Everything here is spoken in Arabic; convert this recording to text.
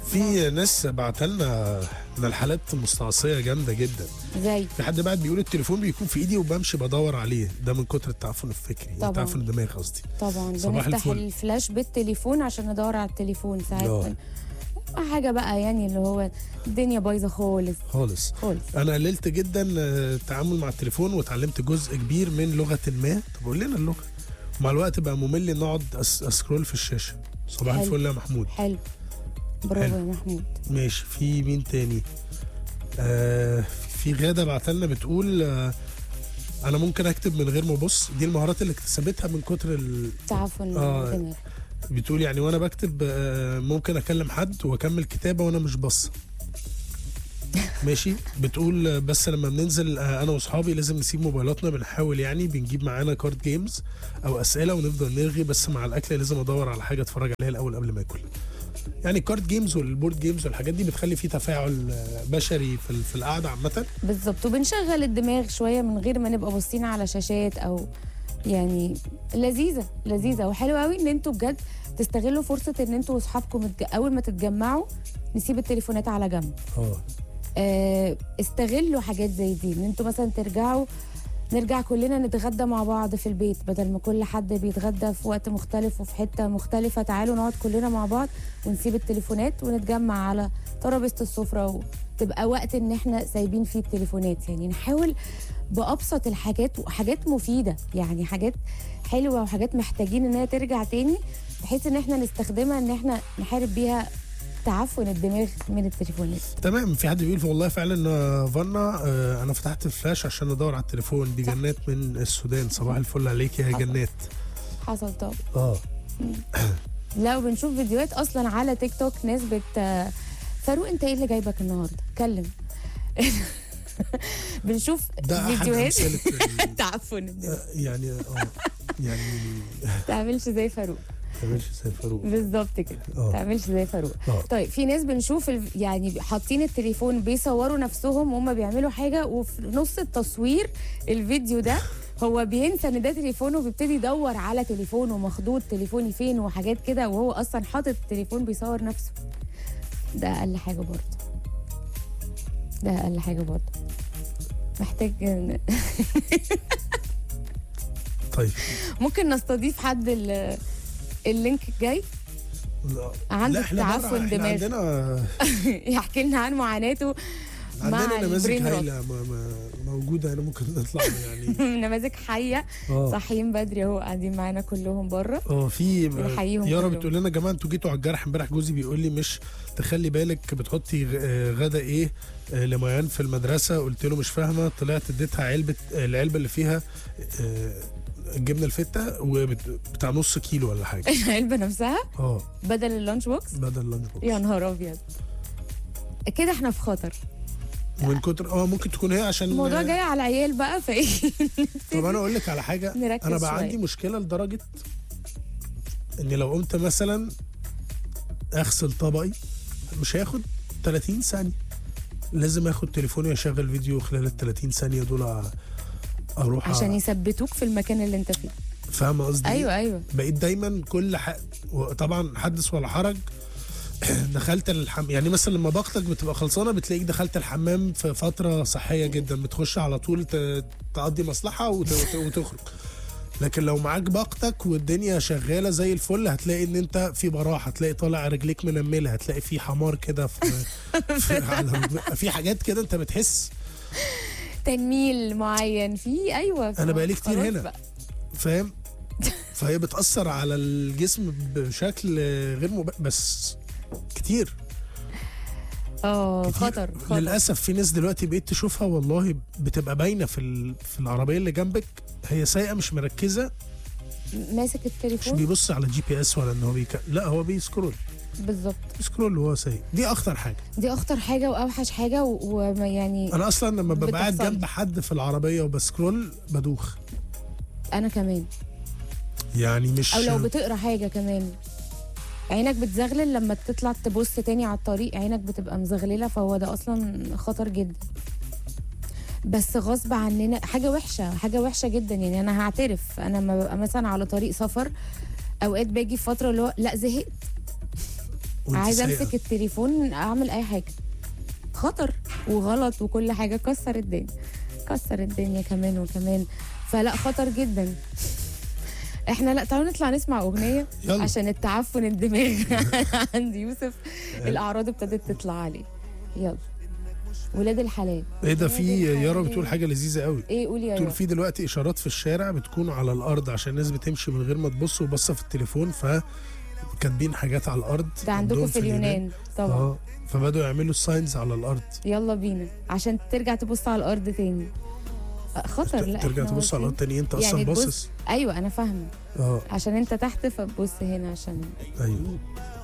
في ناس بعتلنا من الحالات مستعصيه جامده جدا. زي في حد بعد بيقول التليفون بيكون في ايدي وبمشي بدور عليه، ده من كتر التعفن الفكري، طبعاً. التعفن الدماغي قصدي. طبعا صباح بنفتح الفل. الفلاش بالتليفون عشان ندور على التليفون ساعات. حاجه بقى يعني اللي هو الدنيا بايظه خالص خالص. خالص. انا قللت جدا التعامل مع التليفون وتعلمت جزء كبير من لغه ما. طب قول لنا اللغه. مع الوقت بقى ممل ان اقعد اسكرول في الشاشه. صباح حلو. الفل يا محمود. حلو، برافو يا محمود. ماشي. في مين تاني؟ في غاده بعتلنا بتقول انا ممكن اكتب من غير ما ابص، دي المهارات اللي اكتسبتها من كتر تعفن الدماغ. بتقول يعني وانا بكتب ممكن اكلم حد واكمل كتابه وانا مش بص. ماشي. بتقول بس لما بننزل انا واصحابي لازم نسيب موبايلاتنا، بنحاول يعني بنجيب معانا كارد جيمز او اسئله ونفضل نرغي، بس مع الاكل لازم ادور على حاجه اتفرج عليها الاول قبل ما اكل. يعني الكارد جيمز والبورد جيمز والحاجات دي بتخلي فيه تفاعل بشري في القعده عامه. بالظبط، وبنشغل الدماغ شويه من غير ما نبقى باصين على شاشات او يعني لذيذه وحلوه قوي ان انتوا بجد تستغلوا فرصه ان انتوا واصحابكم اول ما تتجمعوا نسيب التليفونات على جنب. استغلوا حاجات زي دي، ان انتوا مثلا نرجع كلنا نتغدى مع بعض في البيت بدل ما كل حد بيتغدى في وقت مختلف وفي حته مختلفه. تعالوا نقعد كلنا مع بعض ونسيب التليفونات ونتجمع على ترابيزه السفره، وتبقى وقت ان احنا سايبين فيه التليفونات. يعني نحاول بأبسط الحاجات وحاجات مفيدة، يعني حاجات حلوة وحاجات محتاجين انها ترجع تاني بحيث ان احنا نستخدمها ان احنا نحارب بيها تعفن الدماغ من التليفونات. تمام. في حد بيقول والله فعلا فانا انا فتحت الفلاش عشان ادور على التليفون. دي جنات من السودان. صباح الفل عليك يا جنات. حصل طبعا. لا، وبنشوف فيديوهات اصلا على تيك توك ناس فاروق انت ايه اللي جايبك النهارده؟ اتكلم. بنشوف فيديوهات تعفن يعني تعملش زي فاروق. بالظبط كده. تعملش زي فاروق. طيب في ناس بنشوف يعني حاطين التليفون بيصوروا نفسهم وهم بيعملوا حاجه، وفي نص التصوير الفيديو ده هو بينسى ان ده تليفونه وبيبتدي يدور على تليفونه مخدود تليفوني فين وحاجات كده، وهو اصلا حاطط التليفون بيصور نفسه. ده اقل حاجه برضه محتاج. طيب ممكن نستضيف حد اللينك الجاي عن التعفن الدماغي عندنا يحكي لنا عن معاناته. عندنا نماذج هايله موجوده هنا ممكن نطلع يعني نماذج حيه صاحيين بدري اهو قاعدين معانا كلهم بره. في يارا بتقول لنا يا جماعه انتوا جيتوا على الجرح امبارح. جوزي بيقول لي مش تخلي بالك بتحطي غدا ايه لميان في المدرسه. قلت له مش فاهمه. طلعت اديتها العلبه اللي فيها الجبنه الفته وبتاع نص كيلو ولا حاجه. العلبه نفسها بدل اللانش بوكس. يا نهار ابيض، كده احنا في خطر من كتر ممكن تكون هي عشان الموضوع جاي على العيال بقى فايه. طب انا اقول لك على حاجه. انا بقى عندي مشكله لدرجه ان لو قمت مثلا اغسل طبقي مش هياخد 30 ثانيه، لازم اخد تليفوني واشغل فيديو خلال ال 30 ثانيه دول اروح عشان يثبتوك في المكان اللي انت فيه. فاهم قصدي؟ ايوه. بقيت دايما طبعا حدث ولا حرج دخلت يعني مثلا لما باقتك بتبقى خلصانه بتلاقيك دخلت الحمام في فتره صحيه جدا، بتخش على طول تقضي مصلحه وتخرج. لكن لو معاك باقتك والدنيا شغاله زي الفل هتلاقي ان انت في براحه، هتلاقي طالع رجليك منمله، هتلاقي في حمار كده في حاجات كده انت بتحس تنميل معين في. ايوه انا بقالي كتير هنا فاهم. فهي بتاثر على الجسم بشكل غير بس كتير. خطر. للاسف في ناس دلوقتي بقيت تشوفها والله بتبقى باينه في العربيه اللي جنبك هي سايقه مش مركزه، ماسك التليفون مش بيبص على GPS ولا ان هو لا هو بيسكرول. بالظبط، بيسكرول وهو سايق. دي اخطر حاجه واوحش حاجه. ويعني انا اصلا لما ببقى قاعد جنب حد في العربيه وبسكرول بدوخ. انا كمان يعني مش، او لو بتقرا حاجه كمان عينك بتزغلل لما تطلع تبص تاني على الطريق، عينك بتبقى مزغلله، فهو ده اصلا خطر جدا. بس غصب عننا حاجه وحشه جدا. يعني انا هعترف، انا لما ببقى مثلا على طريق سفر اوقات باجي في فتره اللي هو لا زهقت وانت عايزه سايقة. امسك التليفون اعمل اي حاجه، خطر وغلط وكل حاجه، كسر الدنيا كسر الدنيا كمان وكمان، فلا خطر جدا. احنا لا، تعالوا نطلع نسمع اغنيه يلا. عشان التعفن الدماغ عند يوسف الاعراض ابتدت تطلع عليه. يلا ولاد الحلال. ايه ده؟ في ولاد يارا الحلال. بتقول حاجه لذيذه قوي. ايه قولي يا بتقول يارا. في دلوقتي اشارات في الشارع بتكون على الارض عشان الناس بتمشي من غير ما تبص وبصه في التليفون، فكاتبين حاجات على الارض. ده عندكم في اليونان طبعا. فبدأوا يعملوا الساينز على الارض. يلا بينا عشان ترجع تبص على الارض تاني. خطر. لا ترجع إحنا تبص على الارض واقفين. تاني، انت اصلا يعني تبص. باصص. ايوه انا فاهمه، اه عشان انت تحت فبص هنا عشان ايوه